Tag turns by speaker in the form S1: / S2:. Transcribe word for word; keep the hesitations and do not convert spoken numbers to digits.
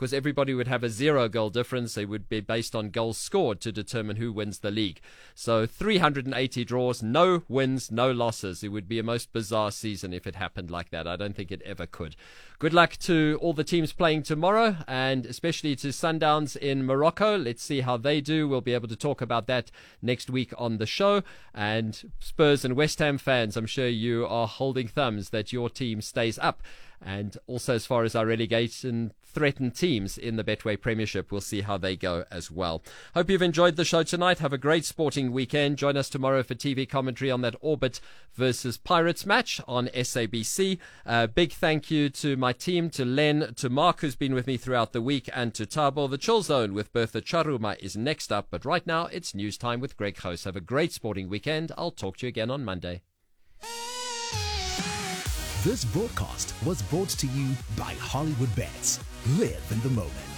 S1: because everybody would have a zero goal difference. They would be based on goals scored to determine who wins the league. So three hundred eighty draws, no wins, no losses. It would be a most bizarre season if it happened like that. I don't think it ever could. Good luck to all the teams playing tomorrow, and especially to Sundowns in Morocco. Let's see how they do. We'll be able to talk about that next week on the show. And Spurs and West Ham fans, I'm sure you are holding thumbs that your team stays up. And also, as far as our relegation threatened teams in the Betway Premiership, we'll see how they go as well. Hope you've enjoyed the show tonight. Have a great sporting weekend. Join us tomorrow for T V commentary on that Orbit versus Pirates match on S A B C. Uh, big thank you to my team, to Len, to Mark, who's been with me throughout the week, and to Tabo. The Chill Zone with Bertha Charuma is next up, but right now it's news time with Greg House. Have a great sporting weekend. I'll talk to you again on Monday.
S2: This broadcast was brought to you by Hollywood Bets. Live in the moment.